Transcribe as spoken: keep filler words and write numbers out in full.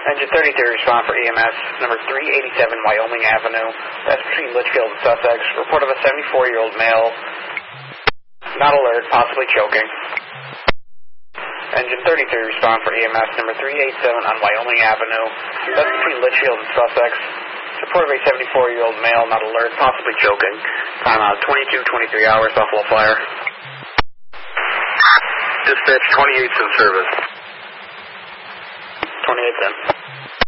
Engine thirty-three, respond for E M S, number three eighty-seven Wyoming Avenue. That's between Litchfield and Sussex. Report of a seventy-four-year-old male, not alert, possibly choking. Engine thirty-three, respond for E M S, number three eighty-seven on Wyoming Avenue. That's between Litchfield and Sussex. Report of a seventy-four-year-old male, not alert, possibly choking. Time out twenty-two twenty-three hours, Buffalo Fire. Dispatch twenty-eight's in service. twenty-eight's in.